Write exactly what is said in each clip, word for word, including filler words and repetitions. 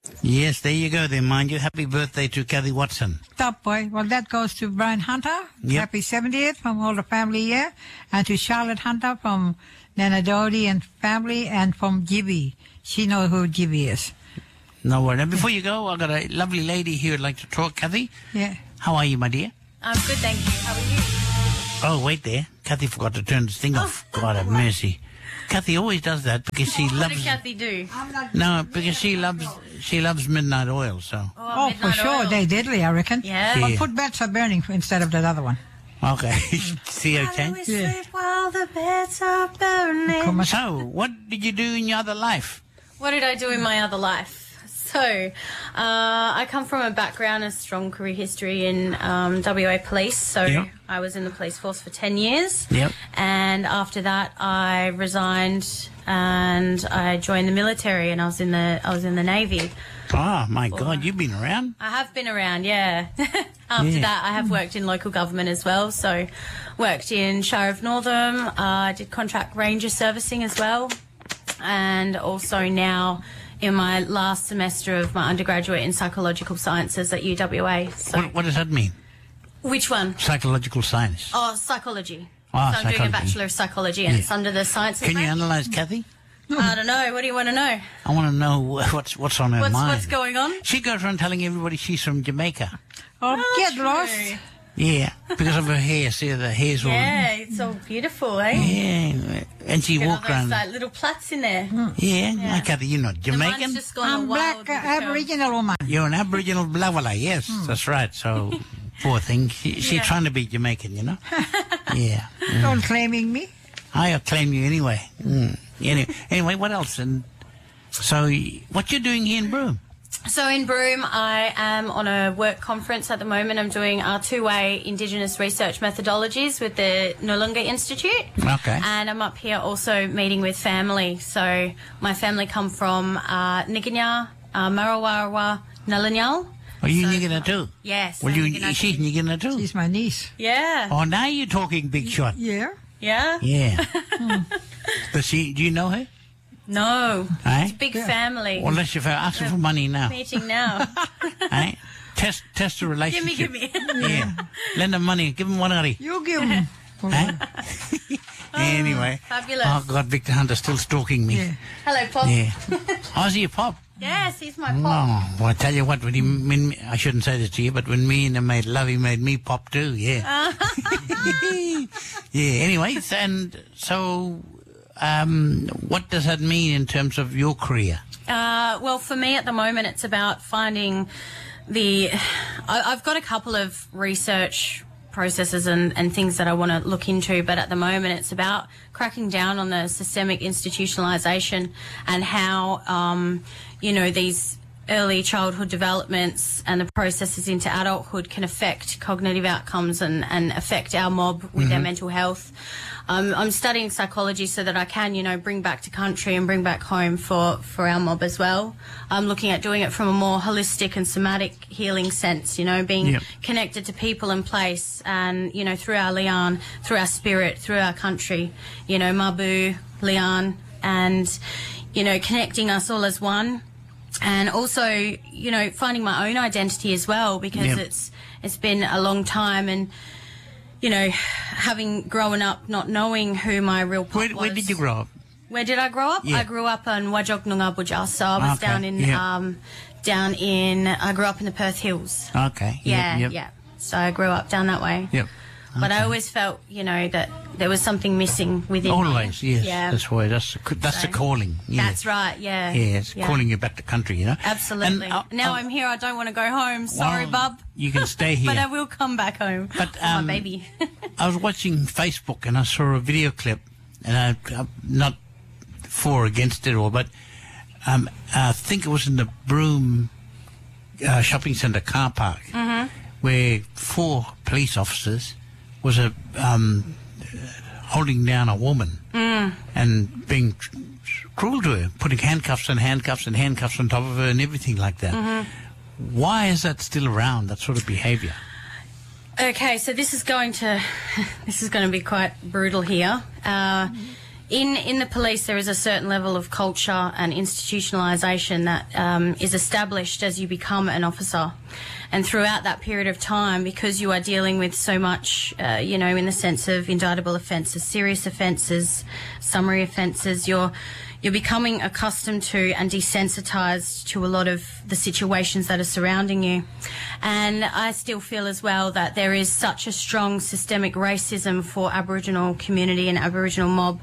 Yes, there you go then, mind you. Happy birthday to Kathy Watson. Top boy. Well, that goes to Brian Hunter. Yep. Happy seventieth from all the family here. And to Charlotte Hunter from Nana Dodi and family, and from Gibby. She knows who Gibby is. No worries. Now, before you go, I've got a lovely lady here who'd like to talk. Kathy? Yeah. How are you, my dear? I'm good, thank you. How are you? Oh, wait there. Kathy forgot to turn this thing off. God have mercy. Kathy always does that because she What loves... did Kathy do? No, because she loves she loves midnight oil, so... Oh, for midnight sure. oil. They're deadly, I reckon. Yeah. But Yeah. put beds are burning instead of that other one. Okay. See, okay. How do we sleep while the beds are burning? Come on. So, what did you do in your other life? What did I do in my other life? So, uh, I come from a background, a strong career history in um, W A Police. So, Yep. I was in the police force for ten years. Yep. And after that, I resigned and I joined the military, and I was in the I was in the Navy. Oh, my God, you've been around? I have been around, yeah. After Yeah. that, I have worked in local government as well. So, worked in Shire of Northam. I uh, did contract ranger servicing as well, and also now in my last semester of my undergraduate in psychological sciences at U W A. So, What, what does that mean? which one? Psychological science. Oh, psychology. Ah, so I'm doing psychology. a Bachelor of Psychology, and Yeah. it's under the sciences. Can you branch. analyse Kathy? I don't know. What do you want to know? I want to know what's what's on her What's mind. what's going on? She goes around telling everybody she's from Jamaica. Oh, get true. lost. Yeah, because of her hair. See, the hair's all... Yeah, it's all beautiful, eh? Yeah, and she Got all walked those around... like, little plaits in there. Yeah, Yeah. like Kathy, you're not The Jamaican. mine's just gone I'm wild black uh, with the curl. Aboriginal woman. You're an Aboriginal Blawala, yes, that's right. So, poor thing. She, she's Yeah. trying to be Jamaican, you know? Yeah. Don't claiming me. I'll claim you anyway. Mm. Anyway, anyway, what else? And so, y- what you're doing here in Broome? So in Broome, I am on a work conference at the moment. I'm doing our two-way Indigenous research methodologies with the Noongar Institute. Okay. And I'm up here also meeting with family. So my family come from uh, Niganya, uh, Marawarwa, Nalanyal. Are you So- Nigina too? Yes. Well, I'm you, Nigina. she's Nigina too. She's my niece. Yeah. Oh, now you're talking big shot. Yeah. Yeah? Yeah. Does she? Do you know her? No. Eh? It's a big family. Well, unless you're asking for money now. Meeting now. Eh? Test test the give me, relationship. give me. Yeah. Lend them money. Give them one hurry. You give him. Eh? Anyway. Fabulous. Oh, God, Victor Hunter's still stalking me. Yeah. Hello, Pop. Yeah. How's your pop? Yes, he's my Pop. Oh, well, I tell you what, when he, when, I shouldn't say this to you, but when me and him made love, he made me pop too, yeah. Yeah, anyway, so- and so, um, what does that mean in terms of your career? Uh, well, for me at the moment, it's about finding the. I, I've got a couple of research processes and, and things that I want to look into, but at the moment, it's about cracking down on the systemic institutionalisation and how, um, you know, these early childhood developments and the processes into adulthood can affect cognitive outcomes and, and affect our mob with their mental health. Um, I'm studying psychology so that I can, you know, bring back to country and bring back home for, for our mob as well. I'm looking at doing it from a more holistic and somatic healing sense, you know, being Yep. connected to people and place and, you know, through our lian, through our spirit, through our country, you know, Mabu, lian, and, you know, connecting us all as one. And also, you know, finding my own identity as well, because Yep. it's it's been a long time, and you know, having grown up not knowing who my real pop Where, was. where did you grow up? Where did I grow up? Yeah. I grew up in Wajok Noongar Buja, so I was Okay, down in yeah. um down in I grew up in the Perth Hills. Okay. Yeah, Yep. yeah. So I grew up down that way. Yep. But I Okay. always felt, you know, that there was something missing within me. Always, yes. Yeah. That's why. That's the, that's the So- calling. Yeah. That's right, yeah. Yeah, it's calling you back to country, you know. Absolutely. And, uh, now uh, I'm here. I don't want to go home. Sorry, well, bub. You can stay here. But I will come back home. But, for my um, baby. I was watching Facebook and I saw a video clip, and I, I'm not for or against it all, but um, I think it was in the Broome uh, shopping centre car park, Mm-hmm. where four police officers was a um, holding down a woman Mm. and being tr- cruel to her, putting handcuffs and handcuffs and handcuffs on top of her and everything like that. Mm-hmm. Why is that still around, that sort of behaviour? Okay, so this is going to this is going to be quite brutal here. Uh, In in the police, there is a certain level of culture and institutionalisation that um, is established as you become an officer. And throughout that period of time, because you are dealing with so much, uh, you know, in the sense of indictable offences, serious offences, summary offences, you're you're becoming accustomed to and desensitised to a lot of the situations that are surrounding you. And I still feel as well that there is such a strong systemic racism for Aboriginal community and Aboriginal mob.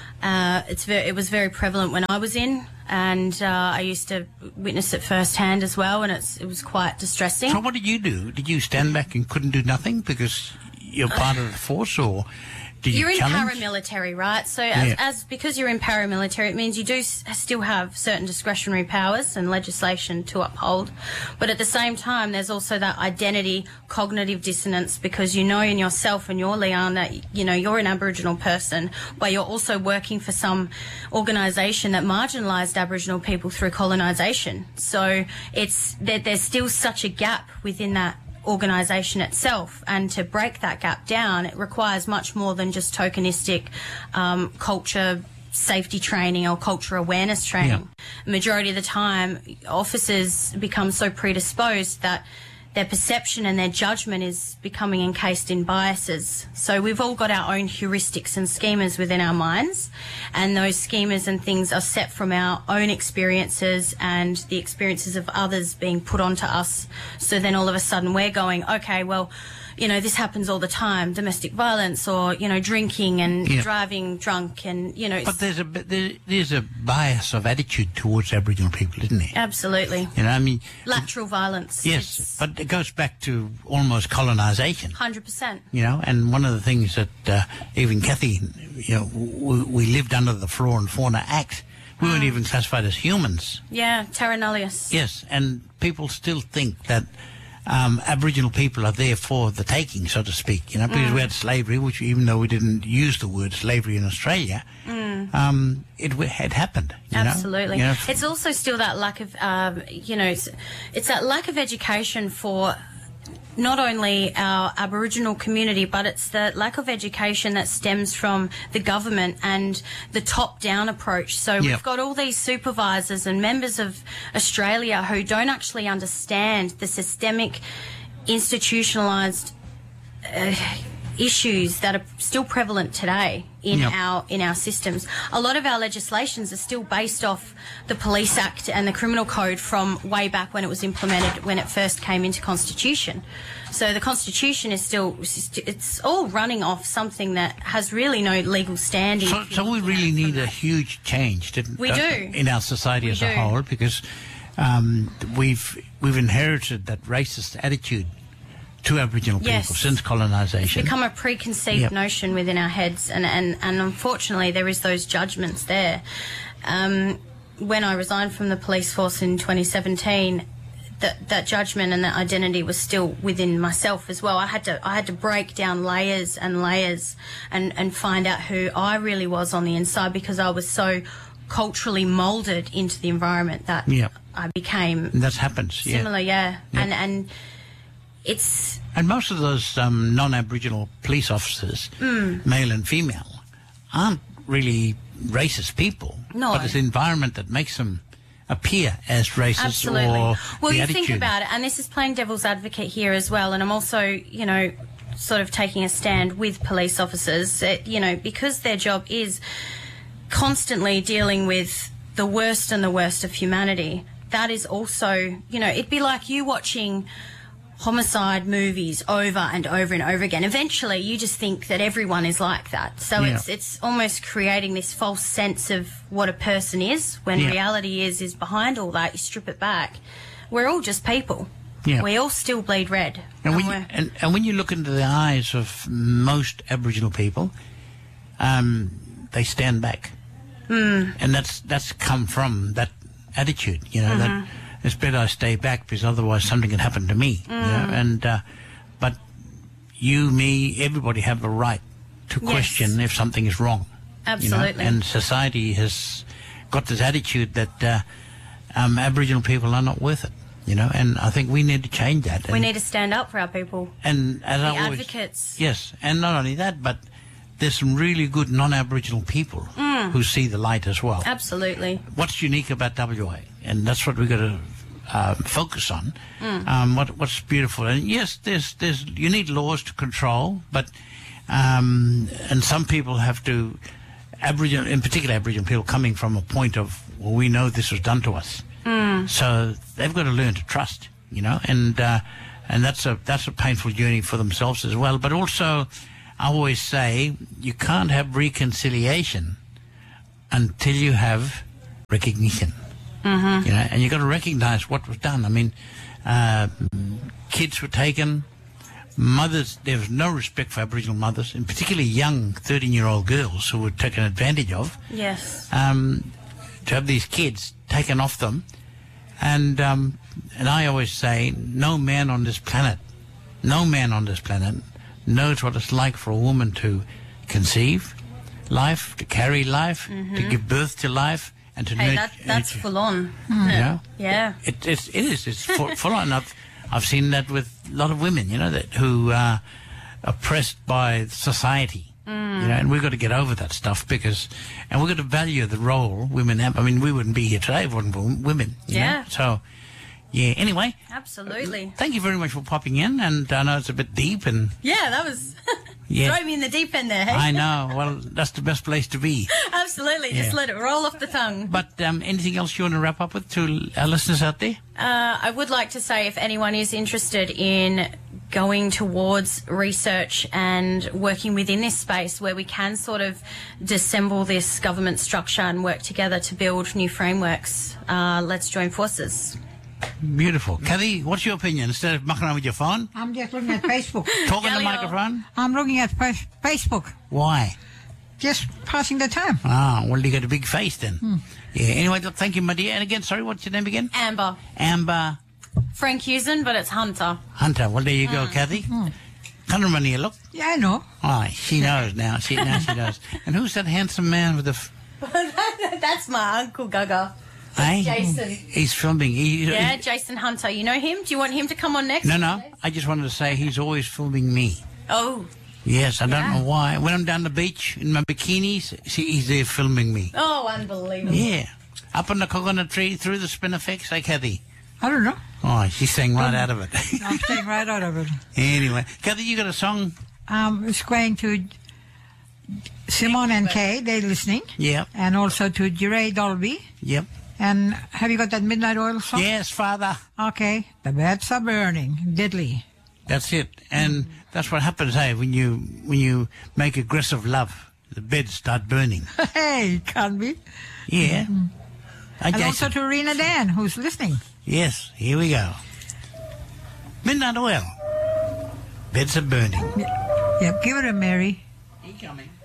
Uh, it's very, it was very prevalent when I was in, and uh, I used to witness it firsthand as well, and it's, it was quite distressing. So what did you do? Did you stand back and couldn't do nothing because you're part of the force, or did you You're in challenge? paramilitary, right? So as, Yeah. as because you're in paramilitary, it means you do s- still have certain discretionary powers and legislation to uphold. But at the same time, there's also that identity cognitive dissonance, because you know in yourself and you're Leanne that, you know, you're an Aboriginal person, but you're also working for some organisation that marginalised Aboriginal people through colonisation. So it's there, there's still such a gap within that organisation itself, and to break that gap down, it requires much more than just tokenistic um, culture safety training or culture awareness training. Yeah. Majority of the time, officers become so predisposed that their perception and their judgment is becoming encased in biases. So we've all got our own heuristics and schemas within our minds, and those schemas and things are set from our own experiences and the experiences of others being put onto us. So then all of a sudden we're going, okay, well, you know, this happens all the time, domestic violence, or, you know, drinking and Yeah. driving drunk, and, you know... But there's a there, there's a bias of attitude towards Aboriginal people, isn't there? Absolutely. You know, I mean, Lateral violence. yes, It's but it goes back to almost colonisation. one hundred percent. You know, and one of the things that uh, even Kathy, you know, we, we lived under the Flora and Fauna Act. We weren't even classified as humans. Yeah, terra nullius. Yes, and people still think that um, Aboriginal people are there for the taking, so to speak. You know, because we had slavery, which even though we didn't use the word slavery in Australia, um, it w- had happened. You Absolutely. Know? You know, It's also still that lack of, um, you know, it's, it's that lack of education for not only our Aboriginal community, but it's the lack of education that stems from the government and the top-down approach. So Yep. we've got all these supervisors and members of Australia who don't actually understand the systemic, institutionalised uh, issues that are still prevalent today in Yep. our in our systems. A lot of our legislations are still based off the Police Act and the Criminal Code from way back when it was implemented, when it first came into Constitution. So the Constitution is still, it's all running off something that has really no legal standing. So, if you're so we looking at really it from need a that. huge change, didn't We don't do. in our society We as a do. whole, because um, we've we've inherited that racist attitude to Aboriginal Yes. people since colonisation. Become a preconceived Yep. notion within our heads, and, and, and unfortunately there is those judgments there. Um, when I resigned from the police force in twenty seventeen, that that judgment and that identity was still within myself as well. I had to I had to break down layers and layers and, and find out who I really was on the inside, because I was so culturally moulded into the environment that Yep. I became And that happens, yeah. similar, yeah. Yep. And and it's And most of those um, non-Aboriginal police officers, Mm. male and female, aren't really racist people. No. But it's the environment that makes them appear as racist. Absolutely. Or Well, the you attitude. think about it, and this is playing devil's advocate here as well, and I'm also, you know, sort of taking a stand with police officers, that, you know, because their job is constantly dealing with the worst and the worst of humanity. That is also, you know, it'd be like you watching homicide movies over and over and over again. Eventually, you just think that everyone is like that. So Yeah. it's it's almost creating this false sense of what a person is, when Yeah. reality is is behind all that. You strip it back. We're all just people. Yeah. We all still bleed red. And when, you, we're- and, and when you look into the eyes of most Aboriginal people, um, they stand back. Mm. And that's that's come from that attitude, you know, that it's better I stay back because otherwise something can happen to me. You know? And uh, but you, me, everybody have a right to Yes. question if something is wrong. you know? Absolutely. And society has got this attitude that uh, um, Aboriginal people are not worth it. You know, and I think we need to change that. we And- need to stand up for our people. and as The I always, advocates. yes, and not only that, but there's some really good non-Aboriginal people Mm. who see the light as well. Absolutely. What's unique about W A, and that's what we've got to uh, focus on. Mm. Um, what, what's beautiful, and yes, there's there's you need laws to control, but um, and some people have to, Aboriginal, in particular Aboriginal people, coming from a point of, well, we know this was done to us, Mm. so they've got to learn to trust, you know, and uh, and that's a that's a painful journey for themselves as well. But also, I always say you can't have reconciliation until you have recognition. Mm-hmm. You know, and you've got to recognise what was done. I mean, uh, kids were taken, mothers, there was no respect for Aboriginal mothers, and particularly young thirteen-year-old girls who were taken advantage of. Yes. Um, to have these kids taken off them. And, um, and I always say, no man on this planet, no man on this planet knows what it's like for a woman to conceive life, to carry life, Mm-hmm. to give birth to life, and to Hey, nurt- that, that's nurture. full on. Yeah. Yeah. It, it's, it is. It's full, full on. I've, I've seen that with a lot of women, you know, that who are oppressed by society. Mm. You know, and we've got to get over that stuff because, and we've got to value the role women have. I mean, we wouldn't be here today if it wasn't for women. You Yeah. Know? So, yeah. Anyway, Absolutely. thank you very much for popping in, and I know it's a bit deep, and Yeah, that was. Yeah. Throw me in the deep end there, hey? I know. Well, that's the best place to be. Absolutely. Just Yeah. let it roll off the tongue. But um, anything else you want to wrap up with to our listeners out there? Uh, I would like to say if anyone is interested in going towards research and working within this space where we can sort of dissemble this government structure and work together to build new frameworks, uh, let's join forces. Beautiful. Kathy, what's your opinion? Instead of mucking around with your phone, I'm just looking at Facebook. talking to the Galileo. microphone? I'm looking at fa- Facebook. Why? Just passing the time. Ah, well, you got a big face then. Yeah, anyway, look, thank you, my dear. And again, sorry, what's your name again? Amber. Amber Frank Hewson, but it's Hunter. Hunter. Well, there you go, Kathy. Can't remember here, look. Yeah, I know. Oh, she knows now. She, now she knows. And who's that handsome man with the... F- That's my Uncle Gaga. eh? Jason. He's filming. He, Yeah, he- Jason Hunter. You know him? Do you want him to come on next? no, no. I just wanted to say he's always filming me. Oh. Yes, I don't Yeah. know why. When I'm down the beach in my bikinis, see, he's there filming me. Oh, unbelievable. Yeah. Up on the coconut tree, through the spinifex, hey, Kathy. I don't know. Oh, she's saying right out of it. I'm staying right out of it. Anyway, Kathy, you got a song? Um, it's going to Simone and Kay, they're listening. Yep, And also to Jeray Dolby. yep. And have you got that Midnight Oil song? Yes, Father. Okay. The beds are burning. Deadly. That's it. And that's what happens, hey, when you when you make aggressive love, the beds start burning. Hey, can't be. Yeah. Hi, And Jason. also to Rena Dan, who's listening. Yes, here we go. Midnight Oil. Beds are burning. Yep, give it a Mary. He coming.